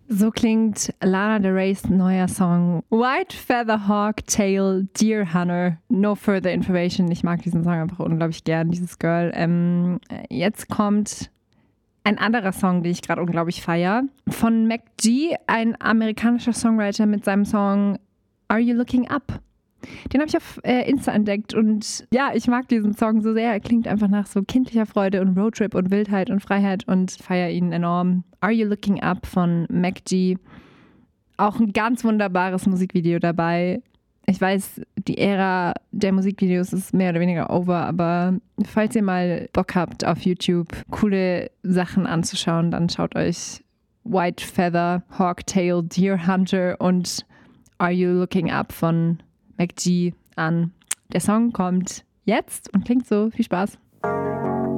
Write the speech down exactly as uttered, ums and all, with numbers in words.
So klingt Lana Del Reys neuer Song White Feather Hawk Tail Deer Hunter. No further information. Ich mag diesen Song einfach unglaublich gern, dieses Girl. Ähm, jetzt kommt ein anderer Song, den ich gerade unglaublich feiere. Von Mac G, ein amerikanischer Songwriter mit seinem Song Are You Looking Up? Den habe ich auf äh, Insta entdeckt und ja, ich mag diesen Song so sehr. Er klingt einfach nach so kindlicher Freude und Roadtrip und Wildheit und Freiheit und feiere ihn enorm. Are You Looking Up von Mac G. Auch ein ganz wunderbares Musikvideo dabei. Ich weiß, die Ära der Musikvideos ist mehr oder weniger over, aber falls ihr mal Bock habt, auf YouTube coole Sachen anzuschauen, dann schaut euch White Feather Hawk Tail Deer Hunter und Are You Looking Up von Mac G an. Der Song kommt jetzt und klingt so. Viel Spaß.